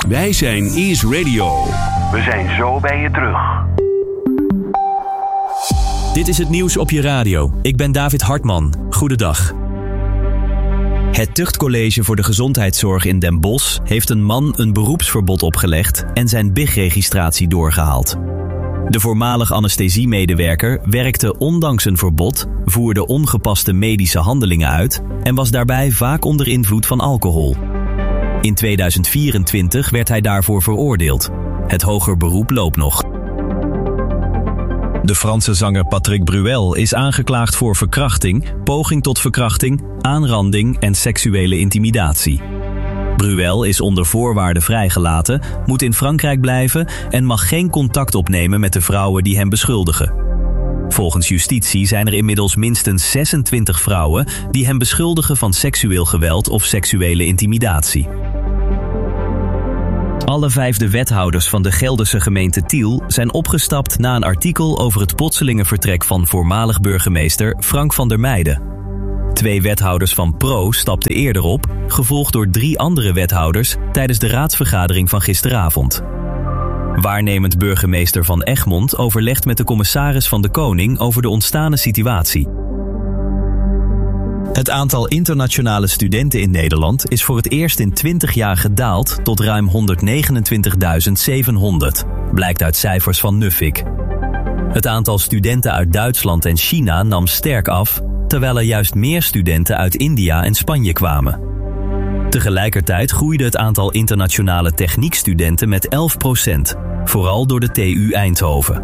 Wij zijn Ease Radio. We zijn zo bij je terug. Dit is het nieuws op je radio. Ik ben David Hartman. Goedendag. Het Tuchtcollege voor de Gezondheidszorg in Den Bosch heeft een man een beroepsverbod opgelegd en zijn BIG-registratie doorgehaald. De voormalig anesthesiemedewerker werkte ondanks een verbod, voerde ongepaste medische handelingen uit en was daarbij vaak onder invloed van alcohol. In 2024 werd hij daarvoor veroordeeld. Het hoger beroep loopt nog. De Franse zanger Patrick Bruel is aangeklaagd voor verkrachting, poging tot verkrachting, aanranding en seksuele intimidatie. Bruel is onder voorwaarden vrijgelaten, moet in Frankrijk blijven en mag geen contact opnemen met de vrouwen die hem beschuldigen. Volgens justitie zijn er inmiddels minstens 26 vrouwen die hem beschuldigen van seksueel geweld of seksuele intimidatie. Alle 5 de wethouders van de Gelderse gemeente Tiel zijn opgestapt na een artikel over het plotselinge vertrek van voormalig burgemeester Frank van der Meijden. 2 wethouders van PRO stapten eerder op, gevolgd door 3 andere wethouders tijdens de raadsvergadering van gisteravond. Waarnemend burgemeester van Egmond overlegt met de commissaris van de Koning over de ontstane situatie. Het aantal internationale studenten in Nederland is voor het eerst in 20 jaar gedaald tot ruim 129.700, blijkt uit cijfers van Nuffic. Het aantal studenten uit Duitsland en China nam sterk af, terwijl er juist meer studenten uit India en Spanje kwamen. Tegelijkertijd groeide het aantal internationale techniekstudenten met 11%, vooral door de TU Eindhoven.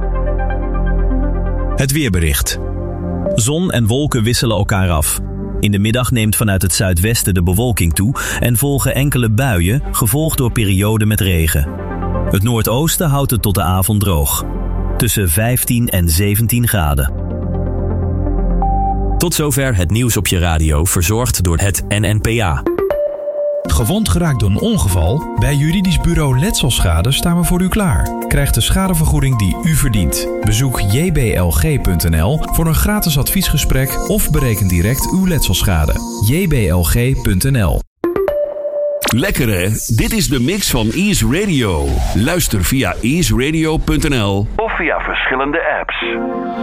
Het weerbericht. Zon en wolken wisselen elkaar af. In de middag neemt vanuit het zuidwesten de bewolking toe en volgen enkele buien, gevolgd door perioden met regen. Het noordoosten houdt het tot de avond droog. Tussen 15 en 17 graden. Tot zover het nieuws op je radio, verzorgd door het NNPA. Gewond geraakt door een ongeval? Bij Juridisch Bureau Letselschade staan we voor u klaar. Krijg de schadevergoeding die u verdient. Bezoek jblg.nl voor een gratis adviesgesprek of bereken direct uw letselschade. jblg.nl. Lekker hè? Dit is de mix van Ease Radio. Luister via easeradio.nl Of via verschillende apps.